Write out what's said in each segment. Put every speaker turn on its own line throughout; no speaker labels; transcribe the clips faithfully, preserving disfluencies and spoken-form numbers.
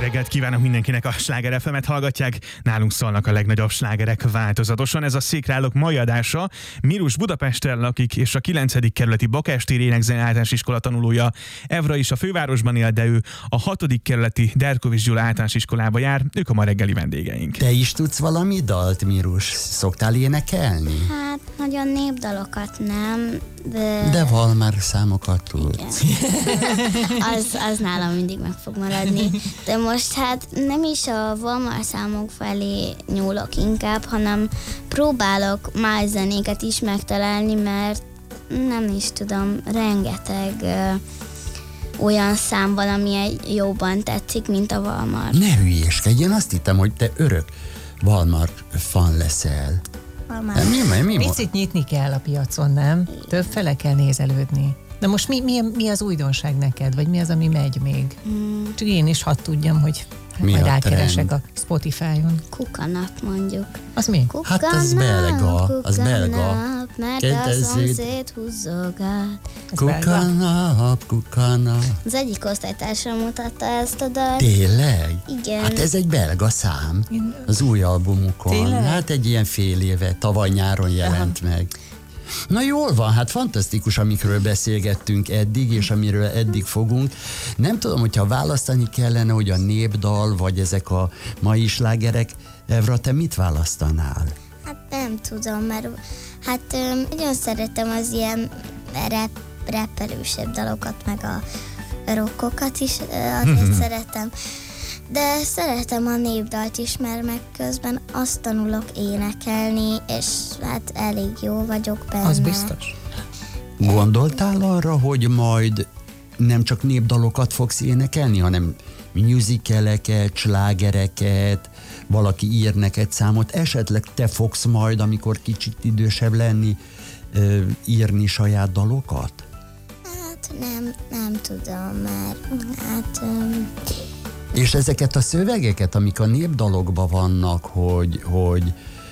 reggelt kívánok mindenkinek, a Sláger ef emet hallgatják. Nálunk szólnak a legnagyobb slágerek változatosan. Ez a Székrállók mai adása. Mirus Budapesten lakik, és a kilencedik kerületi Bakástéri Énekzene általános iskola tanulója. Evra is a fővárosban él, de ő a hatodik kerületi Derkovics Gyula általános iskolába jár. Ők a ma reggeli vendégeink.
Te is tudsz valami dalt, Mirus? Szoktál énekelni?
Hát, nagyon népdalokat nem, de...
De val már számokat tudsz.
az, az nálam mindig meg fog maradni. De most hát nem is a Valmar számok felé nyúlok inkább, hanem próbálok más zenéket is megtalálni, mert nem is tudom, rengeteg ö, olyan szám van, ami egy jobban tetszik, mint a Valmar.
Ne hülyéskedj, én azt hittem, hogy te örök Valmar fan leszel.
Valmar.
Mi, mi, mi, mi?
Picit nyitni kell a piacon, nem? Több fele kell nézelődni. De most mi, mi, mi az újdonság neked? Vagy mi az, ami megy még? Hmm. Csak én is hadd tudjam, hogy
mi
majd
a
rákeresek
trend?
a Spotify-on.
Kukanap mondjuk.
Az mi?
Hát az belga, az belga.
Kukanap, mert a
Kérdezzéd.
szomszéd húzogat.
Ez belga?
Kukanap, kukanap.
Az egyik osztálytársam mutatta ezt a dalt.
Tényleg?
Igen.
Hát ez egy belga szám. Az új albumukon.
Tényleg?
Hát egy ilyen fél éve, tavaly nyáron jelent Aha. meg. Na jól van, hát fantasztikus, amikről beszélgettünk eddig, és amiről eddig fogunk. Nem tudom, hogyha választani kellene, hogy a népdal, vagy ezek a mai slágerek, Evra, te mit választanál?
Hát nem tudom, mert hát öm, nagyon szeretem az ilyen rap, rapperősebb dalokat, meg a rockokat is, ö, azért szeretem. De szeretem a népdalt is, mert meg közben azt tanulok énekelni, és hát elég jó vagyok benne.
Az biztos.
Gondoltál arra, hogy majd nem csak népdalokat fogsz énekelni, hanem musicaleket, slágereket, valaki ír neked számot, esetleg te fogsz majd, amikor kicsit idősebb lenni, írni saját dalokat?
Hát nem, nem tudom, mert hát... Öm,
És ezeket a szövegeket, amik a népdalokban vannak, hogy, hogy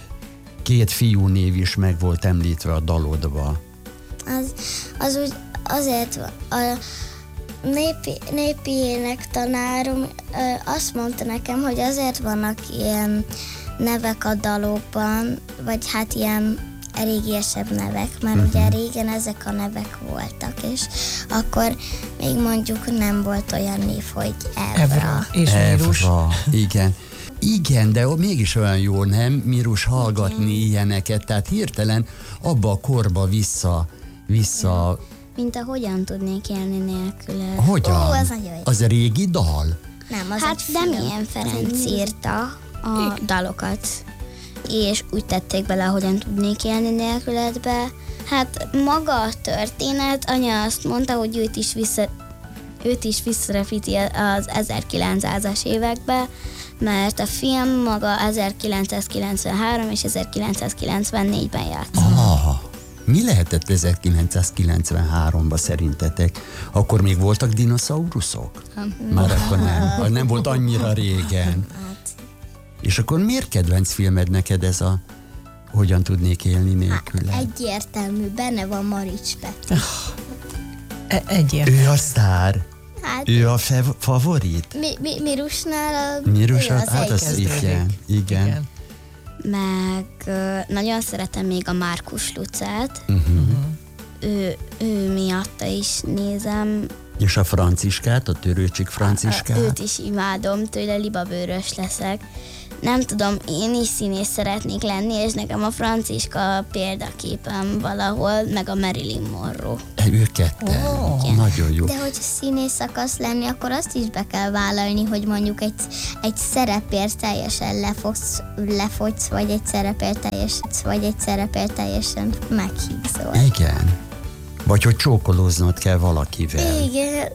két fiú név is meg volt említve a dalodba.
Az, az úgy azért van. A népi, népi énektanárom ö, azt mondta nekem, hogy azért vannak ilyen nevek a dalokban, vagy hát ilyen régiesebb nevek, mert uh-huh. ugye régen ezek a nevek voltak, és akkor még mondjuk nem volt olyan név, hogy Evra.
Evra és Mirus.
Evra, igen. Igen, de mégis olyan jó, nem, Mirus, hallgatni igen. ilyeneket, tehát hirtelen abba a korba vissza, vissza...
Mint a Hogyan tudnék élni nélküle.
Hogyan?
Ó, az nagyon jó.
Az a régi dal?
Nem, az hát Demien Ferenc írta a dalokat, és úgy tették bele, Hogyan tudnék élni nélküledbe. Hát maga a történet, anya azt mondta, hogy őt is vissza, őt is visszarepíti az ezerkilencszázas évekbe, mert a film maga ezerkilencszázkilencvenhárom és ezerkilencszázkilencvennégyben játszott.
Ah, mi lehetett ezerkilencszázkilencvenháromban szerintetek? Akkor még voltak dinoszauruszok? Már akkor nem. Nem volt annyira régen. És akkor miért kedvenc filmed neked ez a Hogyan tudnék élni nélküle?
Hát, egyértelmű, benne van Maricsbe.
E- egyértelmű.
Ő a sztár.
Hát,
Ő a fev- favorit.
mi, mi, Mirusnál a...
Mirus,
ő az
hát az
egy-
igen, igen. igen.
Meg ö, nagyon szeretem még a Márkus Lucát.
Uh-huh.
Ő, ő miatta is nézem.
És a Franciskát, a Törőcsik Franciskát?
Őt is imádom, tőle libabőrös leszek. Nem tudom, én is színész szeretnék lenni, és nekem a Franciska példaképem valahol, meg a Marilyn Monroe.
Ő ketten. Oh, nagyon jó.
De hogy színész akarsz lenni, akkor azt is be kell vállalni, hogy mondjuk egy, egy szerepért teljesen lefogsz, lefogysz, vagy egy szerepért teljesen, vagy egy szerepért teljesen meghígzol.
Igen. Vagy hogy csókolóznod kell valakivel.
Igen,